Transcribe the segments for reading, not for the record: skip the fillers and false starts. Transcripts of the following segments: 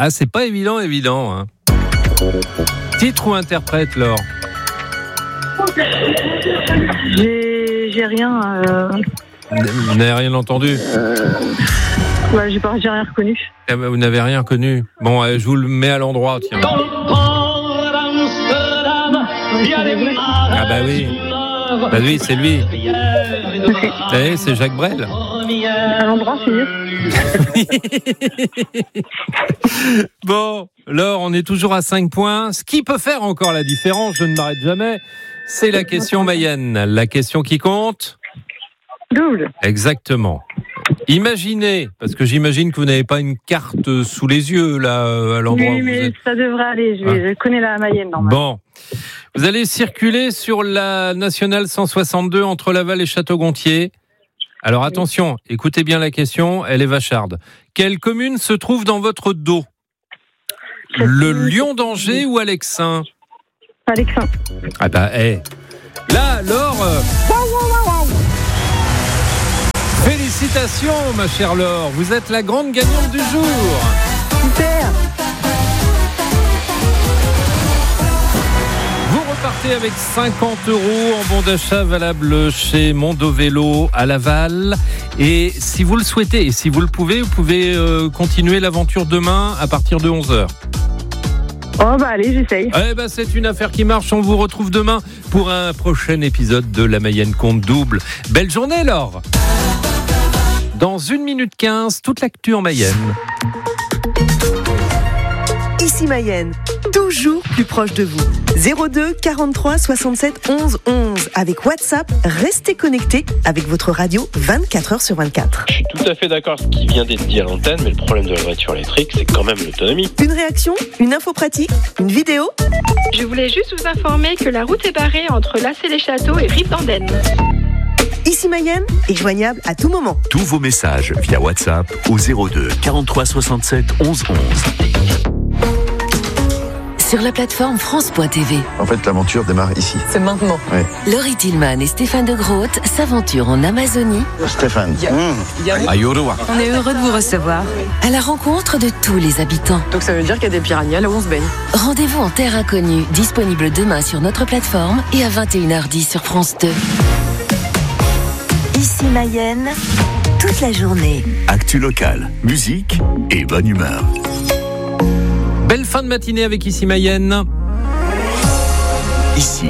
Ah, c'est pas évident, hein. Titre ou interprète, Laure? J'ai rien. Vous n'avez rien entendu? J'ai rien reconnu. Eh ben, vous n'avez rien reconnu. Bon, je vous le mets à l'endroit, tiens. Ah bah oui. Bah oui, c'est lui. Vous savez, c'est Jacques Brel. À l'endroit, c'est mieux. Bon, Laure, on est toujours à 5 points. Ce qui peut faire encore la différence, je ne m'arrête jamais, c'est la question Mayenne. La question qui compte? Double. Exactement. Imaginez, parce que j'imagine que vous n'avez pas une carte sous les yeux, là, à l'endroit où vous êtes. Ça devrait aller. Je connais la Mayenne, normalement. Bon. Vous allez circuler sur la nationale 162 entre Laval et Château-Gontier. Alors attention, écoutez bien la question, elle est vacharde. Quelle commune se trouve dans votre dos? Le Lion d'Angers ou Alexin? Alexin. Ah bah, là, Laure... Félicitations, ma chère Laure, vous êtes la grande gagnante du jour. Super. Vous repartez avec 50 € en bon d'achat valable chez Mondo Vélo à Laval. Et si vous le souhaitez, et si vous le pouvez, vous pouvez continuer l'aventure demain à partir de 11h. Oh bah allez, j'essaye. C'est une affaire qui marche, on vous retrouve demain pour un prochain épisode de La Mayenne compte double. Belle journée, Laure. Dans 1 minute 15, toute l'actu en Mayenne. Ici Mayenne, toujours plus proche de vous. 02 43 67 11 11. Avec WhatsApp, restez connectés avec votre radio 24h/24. Je suis tout à fait d'accord avec ce qui vient d'être dit à l'antenne, mais le problème de la voiture électrique, c'est quand même l'autonomie. Une réaction, une info pratique, une vidéo. Je voulais juste vous informer que la route est barrée entre Lassay-les-Châteaux et Rive-d'Andenne. Ici Mayenne est joignable à tout moment. Tous vos messages via WhatsApp au 02 43 67 11 11. Sur la plateforme France.tv. En fait, l'aventure démarre ici. C'est maintenant. Ouais. Laurie Tillman et Stéphane de Groot s'aventurent en Amazonie. Stéphane. On est heureux de vous recevoir. À la rencontre de tous les habitants. Donc ça veut dire qu'il y a des piranhas là où on se baigne. Rendez-vous en terre inconnue, disponible demain sur notre plateforme et à 21h10 sur France 2. Ici Mayenne, toute la journée. Actu locale, musique et bonne humeur. Belle fin de matinée avec Ici Mayenne. Ici,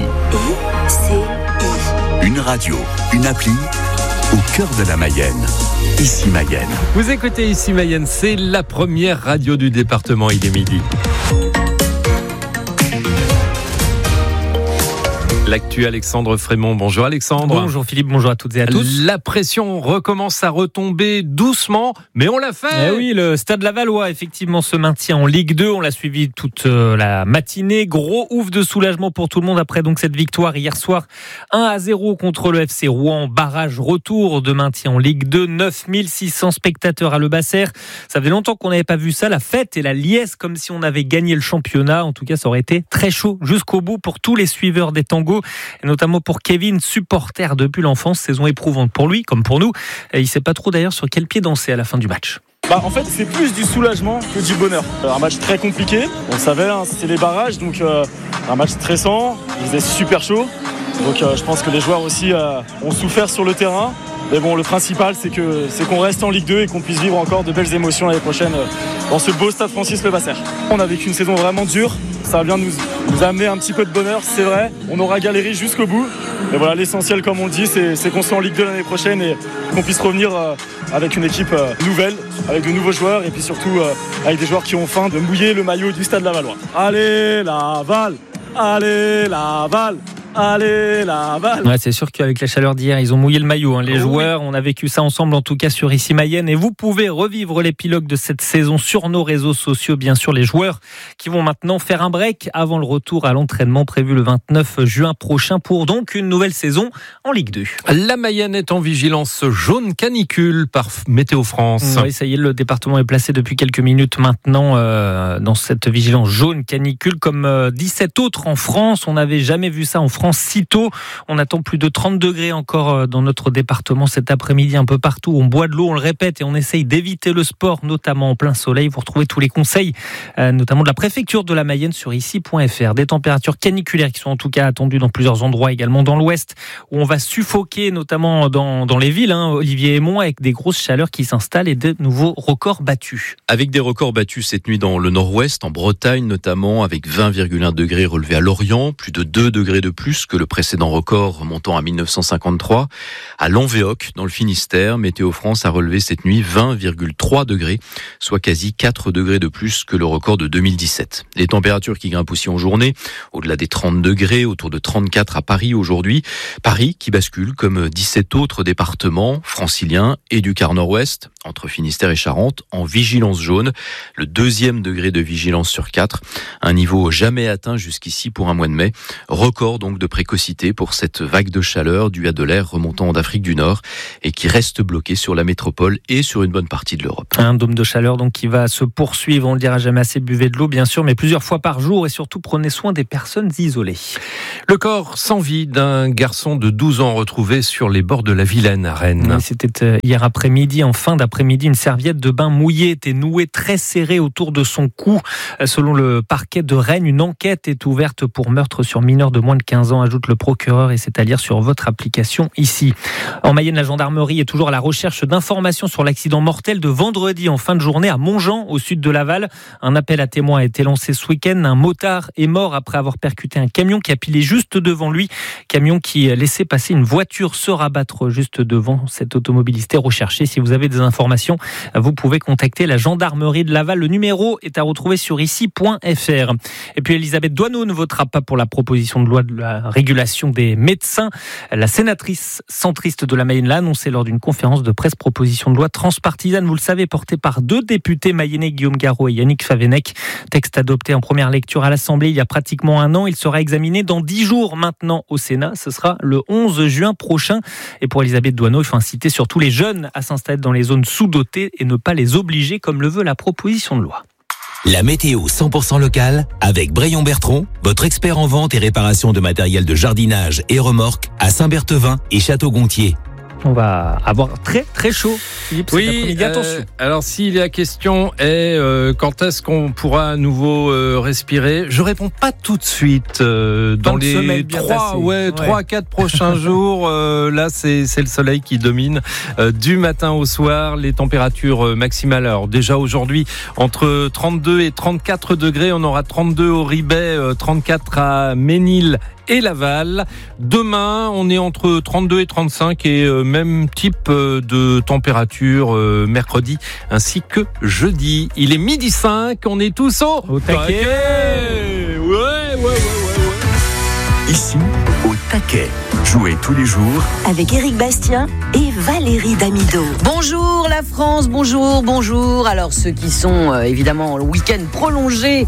ICI. une radio, une appli au cœur de la Mayenne. Ici Mayenne. Vous écoutez Ici Mayenne, c'est la première radio du département, il est midi. L'actu Alexandre Frémont. Bonjour Alexandre. Bonjour Philippe, bonjour à toutes et à tous. La pression recommence à retomber doucement, mais on l'a fait. Eh oui, le Stade Lavallois effectivement se maintient en Ligue 2. On l'a suivi toute la matinée. Gros ouf de soulagement pour tout le monde après donc cette victoire hier soir 1-0 contre le FC Rouen. Barrage retour de maintien en Ligue 2. 9600 spectateurs à Le Basser. Ça faisait longtemps qu'on n'avait pas vu ça. La fête et la liesse comme si on avait gagné le championnat. En tout cas, ça aurait été très chaud jusqu'au bout pour tous les suiveurs des tangos. Et notamment pour Kevin, supporter depuis l'enfance, saison éprouvante pour lui comme pour nous. Et il ne sait pas trop d'ailleurs sur quel pied danser à la fin du match. En fait, c'est plus du soulagement que du bonheur. Un match très compliqué, on le savait, c'est les barrages, donc un match stressant, il faisait super chaud. Donc je pense que les joueurs aussi ont souffert sur le terrain. Mais bon, le principal, c'est qu'on reste en Ligue 2 et qu'on puisse vivre encore de belles émotions l'année prochaine dans ce beau stade Francis Le Basser. On a vécu une saison vraiment dure. Ça vient nous amener un petit peu de bonheur, c'est vrai. On aura galéré jusqu'au bout. Mais voilà, l'essentiel, comme on le dit, c'est qu'on soit en Ligue 2 l'année prochaine et qu'on puisse revenir avec une équipe nouvelle, avec de nouveaux joueurs et puis surtout avec des joueurs qui ont faim de mouiller le maillot du Stade Lavallois. Allez, Laval! Allez, Laval! Allez, Laval. Ouais, c'est sûr qu'avec la chaleur d'hier, ils ont mouillé le maillot. Les joueurs, on a vécu ça ensemble, en tout cas sur Ici Mayenne. Et vous pouvez revivre l'épilogue de cette saison sur nos réseaux sociaux. Bien sûr, les joueurs qui vont maintenant faire un break avant le retour à l'entraînement prévu le 29 juin prochain pour donc une nouvelle saison en Ligue 2. La Mayenne est en vigilance jaune canicule par Météo France. Oui, ça y est, le département est placé depuis quelques minutes maintenant dans cette vigilance jaune canicule comme 17 autres en France. On n'avait jamais vu ça en France France si tôt. On attend plus de 30 degrés encore dans notre département cet après-midi, un peu partout. On boit de l'eau, on le répète, et on essaye d'éviter le sport, notamment en plein soleil. Vous retrouvez tous les conseils, notamment de la préfecture de la Mayenne sur ici.fr. Des températures caniculaires qui sont en tout cas attendues dans plusieurs endroits, également dans l'ouest, où on va suffoquer, notamment dans les villes, Olivier Aymon, avec des grosses chaleurs qui s'installent et de nouveaux records battus. Avec des records battus cette nuit dans le nord-ouest, en Bretagne notamment, avec 20,1 degrés relevés à Lorient, plus de 2 degrés de plus que le précédent record remontant à 1953. À Lanvéoc, dans le Finistère, Météo France a relevé cette nuit 20,3 degrés, soit quasi 4 degrés de plus que le record de 2017. Les températures qui grimpent aussi en journée, au-delà des 30 degrés, autour de 34 à Paris aujourd'hui. Paris qui bascule comme 17 autres départements franciliens et du quart nord-ouest, entre Finistère et Charente, en vigilance jaune, le 2e degré de vigilance sur 4, un niveau jamais atteint jusqu'ici pour un mois de mai. Record donc de précocité pour cette vague de chaleur due à de l'air remontant d'Afrique du Nord et qui reste bloqué sur la métropole et sur une bonne partie de l'Europe. Un dôme de chaleur donc qui va se poursuivre, on ne le dira jamais assez, buvez de l'eau bien sûr, mais plusieurs fois par jour et surtout prenez soin des personnes isolées. Le corps sans vie d'un garçon de 12 ans retrouvé sur les bords de la Vilaine à Rennes. C'était hier après-midi, en fin d'après-midi, une serviette de bain mouillée était nouée très serrée autour de son cou. Selon le parquet de Rennes, une enquête est ouverte pour meurtre sur mineur de moins de 15 ans, ajoute le procureur, et c'est à lire sur votre application ici. En Mayenne, la gendarmerie est toujours à la recherche d'informations sur l'accident mortel de vendredi en fin de journée à Montjean, au sud de Laval. Un appel à témoins a été lancé ce week-end. Un motard est mort après avoir percuté un camion qui a pilé juste devant lui. Camion qui laissait passer une voiture se rabattre juste devant. Cet automobiliste est recherché. Si vous avez des informations, vous pouvez contacter la gendarmerie de Laval. Le numéro est à retrouver sur ici.fr. Et puis Elisabeth Doineau ne votera pas pour la proposition de loi de la régulation des médecins. La sénatrice centriste de la Mayenne l'a annoncé lors d'une conférence de presse. Proposition de loi transpartisane, vous le savez, portée par 2 députés mayennais, Guillaume Garot et Yannick Favennec. Texte adopté en première lecture à l'Assemblée il y a pratiquement un an. Il sera examiné dans 10 jours maintenant au Sénat. Ce sera le 11 juin prochain. Et pour Elisabeth Doineau, il faut inciter surtout les jeunes à s'installer dans les zones sous-dotées et ne pas les obliger comme le veut la proposition de loi. La météo 100% locale avec Braillon Bertrand, votre expert en vente et réparation de matériel de jardinage et remorques à Saint-Berthevin et Château-Gontier. On va avoir très très chaud, Philippe, cet après-midi. Attention. Alors si la question est quand est-ce qu'on pourra à nouveau respirer, je réponds pas tout de suite. Dans les 3 à 4 prochains jours, là c'est le soleil qui domine du matin au soir. Les températures maximales, alors déjà aujourd'hui entre 32 et 34 degrés, on aura 32 au Ribet, 34 à Ménil et Laval. Demain, on est entre 32 et 35 et même type de température mercredi ainsi que jeudi. Il est 12h05, on est tous au taquet. Ouais. Ici, au taquet. Jouez tous les jours avec Éric Bastien et Valérie Damido. Bonjour la France, bonjour. Alors ceux qui sont évidemment le week-end prolongé,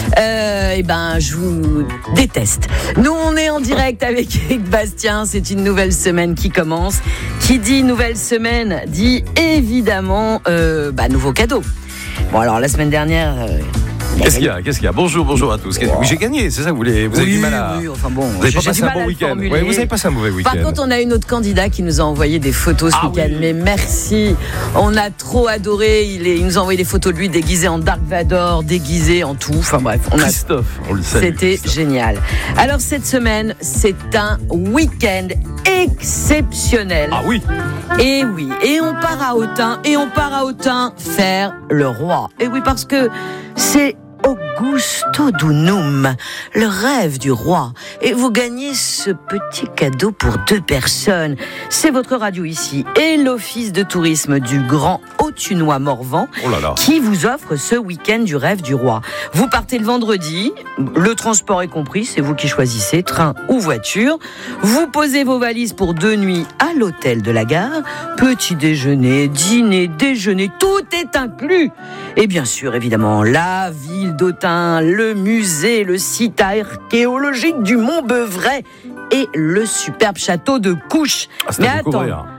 je vous déteste. Nous on est en direct avec Éric Bastien, c'est une nouvelle semaine qui commence. Qui dit nouvelle semaine dit évidemment nouveau cadeau. Bon alors la semaine dernière... Qu'est-ce qu'il y a Bonjour à tous. J'ai gagné, c'est ça que vous avez du mal à... Oui, enfin bon, vous n'avez pas passé un bon week-end. Oui, vous avez passé un mauvais week-end. Par contre, on a une autre candidat qui nous a envoyé des photos ce week-end. Oui. Mais merci, on a trop adoré. Il nous a envoyé des photos de lui déguisé en Dark Vador, déguisé en tout. Enfin bref, Christophe, on le salue. C'était génial. Alors cette semaine, c'est un week-end exceptionnel. Ah oui. Et oui, et on part à Autun faire le roi. Et oui, parce que c'est Augusto Dunum, le rêve du roi. Et vous gagnez ce petit cadeau pour 2 personnes. C'est votre radio ici et l'office de tourisme du Grand Autunois-Morvan qui vous offre ce week-end du rêve du roi. Vous partez le vendredi, le transport est compris, c'est vous qui choisissez, train ou voiture. Vous posez vos valises pour 2 nuits à l'hôtel de la gare. Petit déjeuner, dîner, déjeuner, tout est inclus. Et bien sûr, évidemment, la ville d'Autun, le musée, le site archéologique du Mont Beuvray et le superbe château de Couches. Mais attends,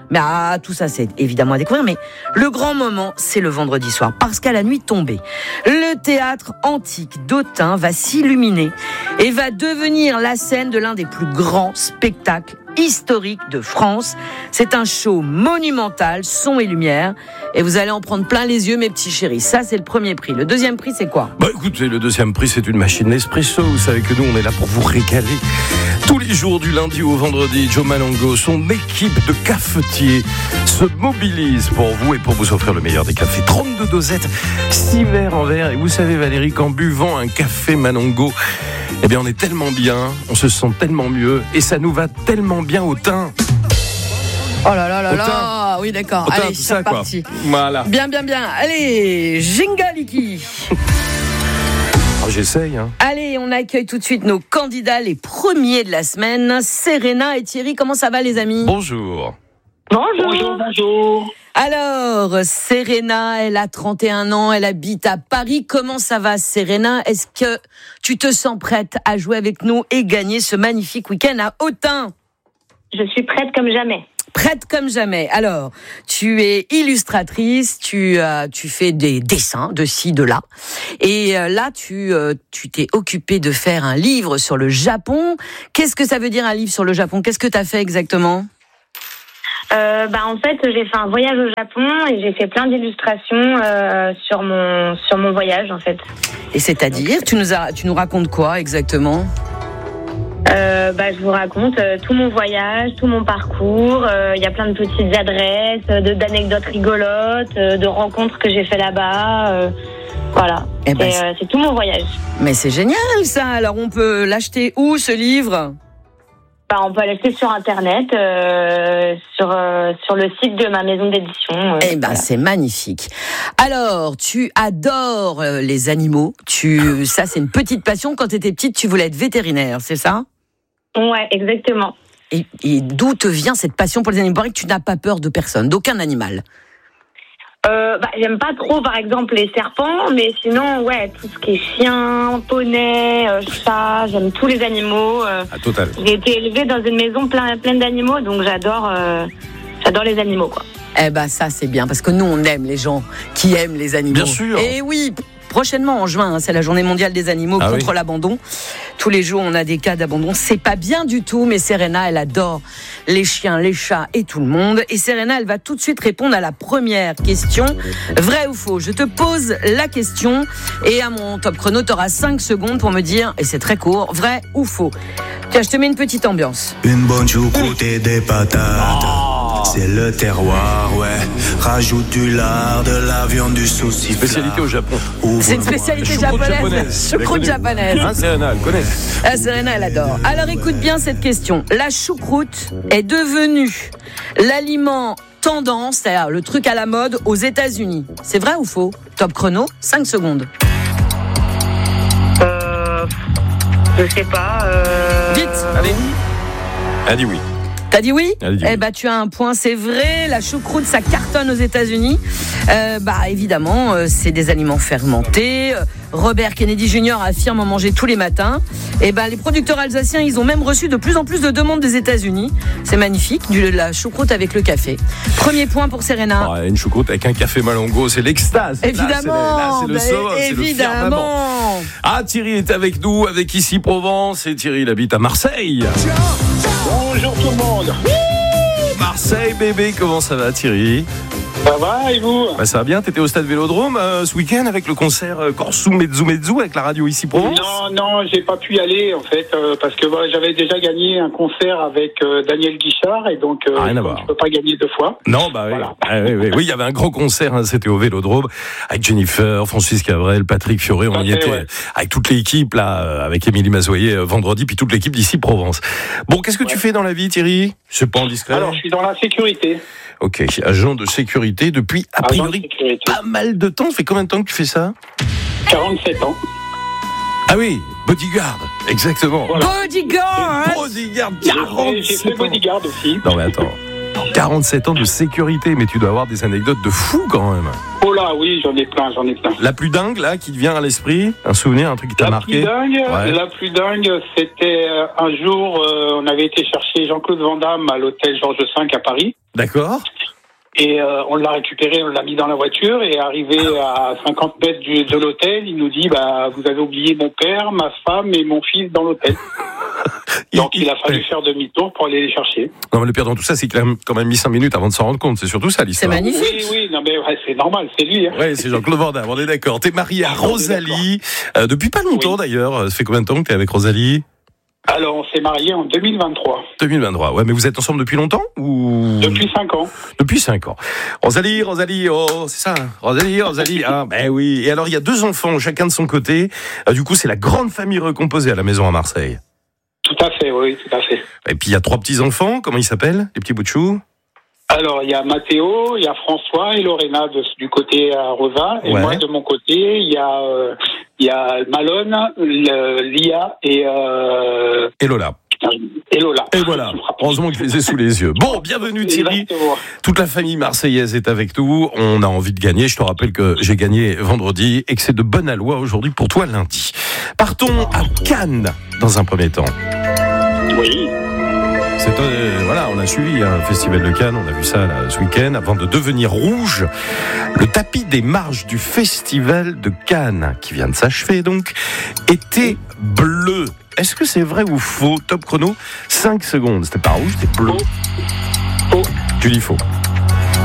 Mais tout ça, c'est évidemment à découvrir. Mais le grand moment, c'est le vendredi soir. Parce qu'à la nuit tombée, le théâtre antique d'Autun va s'illuminer et va devenir la scène de l'un des plus grands spectacles historiques de France. C'est un show monumental, son et lumière. Et vous allez en prendre plein les yeux, mes petits chéris. Ça, c'est le premier prix. Le deuxième prix, c'est quoi ? Écoutez, le deuxième prix, c'est une machine Nespresso. Vous savez que nous, on est là pour vous régaler. Tous les jours, du lundi au vendredi, Joe Malongo, son équipe de cafetiers se mobilise pour vous et pour vous offrir le meilleur des cafés. 32 dosettes, 6 verres en verre. Et vous savez, Valérie, qu'en buvant un café Malongo, eh bien, on est tellement bien, on se sent tellement mieux et ça nous va tellement bien au teint. Oh là là là là, oui d'accord. Allez, c'est parti. Voilà. Bien. Allez, Jingaliki. J'essaye. Allez, on accueille tout de suite nos candidats, les premiers de la semaine. Serena et Thierry, comment ça va les amis ? Bonjour. Bonjour. Alors, Serena, elle a 31 ans, elle habite à Paris. Comment ça va, Serena ? Est-ce que tu te sens prête à jouer avec nous et gagner ce magnifique week-end à Autun ? Je suis prête comme jamais. Prête comme jamais. Alors, tu es illustratrice, tu fais des dessins de ci, de là. Et là, tu t'es occupée de faire un livre sur le Japon. Qu'est-ce que ça veut dire un livre sur le Japon ? Qu'est-ce que tu as fait exactement ? En fait, j'ai fait un voyage au Japon et j'ai fait plein d'illustrations sur mon voyage, en fait. Et c'est-à-dire, tu nous racontes quoi exactement ? Je vous raconte tout mon voyage, tout mon parcours. Il y a plein de petites adresses, d'anecdotes rigolotes, de rencontres que j'ai fait là-bas. Voilà. C'est tout mon voyage. Mais c'est génial ça. Alors on peut l'acheter où ce livre ? On peut l'acheter sur Internet, sur le site de ma maison d'édition. Voilà. C'est magnifique. Alors, tu adores les animaux. Ça, c'est une petite passion. Quand tu étais petite, tu voulais être vétérinaire, c'est ça ? Ouais, exactement. Et d'où te vient cette passion pour les animaux ? Il paraît que tu n'as pas peur de personne, d'aucun animal. J'aime pas trop, par exemple, les serpents, mais sinon, ouais, tout ce qui est chien, poney, chat, j'aime tous les animaux. Total. J'ai été élevée dans une maison pleine d'animaux, donc j'adore les animaux, quoi. Ça, c'est bien, parce que nous, on aime les gens qui aiment les animaux. Bien sûr. Et oui, prochainement, en juin, c'est la journée mondiale des animaux contre l'abandon. Tous les jours, on a des cas d'abandon. C'est pas bien du tout, mais Serena, elle adore les chiens, les chats et tout le monde. Et Serena, elle va tout de suite répondre à la première question. Vrai ou faux ? Je te pose la question et à mon top chrono, tu auras 5 secondes pour me dire, et c'est très court, vrai ou faux. Tiens, je te mets une petite ambiance. Une bonne choucroute et des patates. C'est le terroir, ouais. Rajoute du lard, de la viande, du saucisson. Spécialité au Japon. C'est une spécialité japonaise. Choucroute japonaise. Serena, elle connaît. Serena, elle adore. Alors écoute bien cette question. La choucroute est devenue l'aliment tendance, c'est-à-dire le truc à la mode aux États-Unis. C'est vrai ou faux ? Top chrono, 5 secondes. Je sais pas. Vite. Allez. Elle dit oui. T'as dit oui ? Oui. Tu as un point, c'est vrai. La choucroute, ça cartonne aux États-Unis. Évidemment, c'est des aliments fermentés. Robert Kennedy Jr. affirme en manger tous les matins. Les producteurs alsaciens, ils ont même reçu de plus en plus de demandes des États-Unis. C'est magnifique, la choucroute avec le café. Premier point pour Serena. Une choucroute avec un café Malongo, c'est l'extase. Évidemment. C'est le sommet, évidemment. Thierry est avec nous, avec Ici Provence. Et Thierry, il habite à Marseille. Bonjour tout le monde. Marseille, bébé, comment ça va, Thierry ? Ça va et vous ? Ça va bien, t'étais au stade Vélodrome ce week-end avec le concert Corso Mezzo Mezzo avec la radio Ici Provence ? Non, j'ai pas pu y aller en fait parce que j'avais déjà gagné un concert avec Daniel Guichard et donc je peux pas gagner 2 fois. Non, voilà. Oui, il y avait un grand concert, c'était au Vélodrome avec Jennifer, Francis Cabrel, Patrick Fioré, on y était avec toute l'équipe là, avec Émilie Mazoyer vendredi, puis toute l'équipe d'Ici Provence. Bon, qu'est-ce que tu fais dans la vie, Thierry ? C'est pas indiscret. Alors, je suis dans la sécurité. Ok, agent de sécurité depuis, a priori, pas mal de temps. Ça fait combien de temps que tu fais ça ? 47 ans. Ah oui, bodyguard, exactement. Voilà. Bodyguard, 47 J'ai fait bodyguard aussi. Non mais attends, 47 ans de sécurité, mais tu dois avoir des anecdotes de fou quand même. Oh là, oui, j'en ai plein. La plus dingue, là, qui te vient à l'esprit? Un souvenir, un truc qui t'a marqué? La plus dingue, c'était un jour, on avait été chercher Jean-Claude Van Damme à l'hôtel Georges V à Paris. D'accord. Et on l'a récupéré, on l'a mis dans la voiture, et arrivé à 50 mètres de l'hôtel, il nous dit, vous avez oublié mon père, ma femme et mon fils dans l'hôtel. Donc il a fallu faire demi-tour pour aller les chercher. Non, mais le pire dans tout ça, c'est qu'il a quand même mis 5 minutes avant de s'en rendre compte. C'est surtout ça l'histoire. C'est magnifique. Oui, non mais c'est normal, c'est lui. Ouais, c'est Jean-Claude Van Damme, on est d'accord. T'es marié à Rosalie, depuis pas longtemps d'ailleurs. Ça fait combien de temps que t'es avec Rosalie? Alors, on s'est mariés en 2023. 2023, ouais, mais vous êtes ensemble depuis longtemps ou... Depuis 5 ans. Depuis 5 ans. Rosalie, oh, c'est ça, Rosalie, ben oui. Et alors, il y a 2 enfants, chacun de son côté. Du coup, c'est la grande famille recomposée à la maison à Marseille. Tout à fait, oui, tout à fait. Et puis, il y a 3 petits-enfants, comment ils s'appellent, les petits bouts de chou? Alors, il y a Mathéo, il y a François et Lorena du côté à Rosa. Et moi, de mon côté, il y a Malone, Lia et Lola. Et voilà. Heureusement que je les ai sous les yeux. Bon, bienvenue Thierry. Exactement. Toute la famille marseillaise est avec nous. On a envie de gagner. Je te rappelle que j'ai gagné vendredi et que c'est de bonne aloi aujourd'hui pour toi lundi. Partons à Cannes dans un premier temps. Oui. Voilà, on a suivi un festival de Cannes, on a vu ça là, ce week-end, avant de devenir rouge. Le tapis des marches du festival de Cannes, qui vient de s'achever donc, était bleu. Est-ce que c'est vrai ou faux? Top chrono, 5 secondes. C'était pas rouge, c'était bleu. Faux. Tu dis faux.